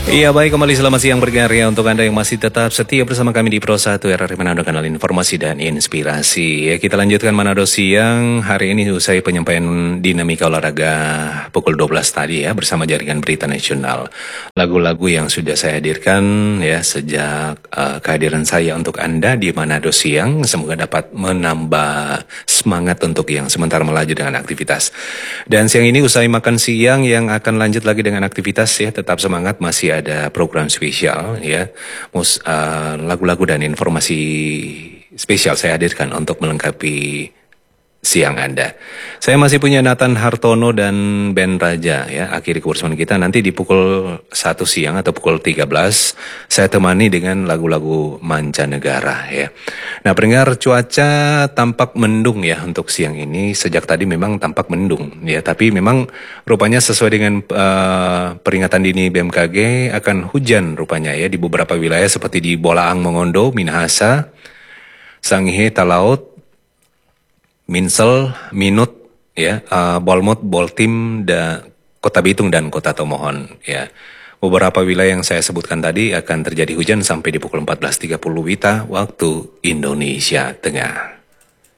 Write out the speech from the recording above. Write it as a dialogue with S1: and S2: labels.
S1: Iya baik, kembali selamat siang berkarya untuk Anda yang masih tetap setia bersama kami di Pro 1 RRI Manado, kanal informasi dan inspirasi. Ya, kita lanjutkan Manado siang hari ini usai penyampaian dinamika olahraga pukul 12 tadi ya bersama Jaringan Berita Nasional. Lagu-lagu yang sudah saya hadirkan ya sejak kehadiran saya untuk Anda di Manado siang semoga dapat menambah semangat untuk yang sementara melaju dengan aktivitas. Dan siang ini usai makan siang yang akan lanjut lagi dengan aktivitas ya, tetap semangat, masih ada program spesial ya, lagu-lagu dan informasi spesial saya hadirkan untuk melengkapi siang Anda. Saya masih punya Nathan Hartono dan Ben Raja ya, akhiri kebersamaan kita nanti di pukul 1 siang atau pukul 13 saya temani dengan lagu-lagu mancanegara ya. Nah, pendengar, cuaca tampak mendung ya untuk siang ini, sejak tadi memang tampak mendung ya, tapi memang rupanya sesuai dengan peringatan dini BMKG akan hujan rupanya ya di beberapa wilayah seperti di Bolaang Mongondo, Minahasa, Sangihe, Talaut, Minsel, Minut, ya, Bolmut, Boltim, Kota Bitung dan Kota Tomohon. Ya, beberapa wilayah yang saya sebutkan tadi akan terjadi hujan sampai di pukul 14.30 WITA waktu Indonesia Tengah.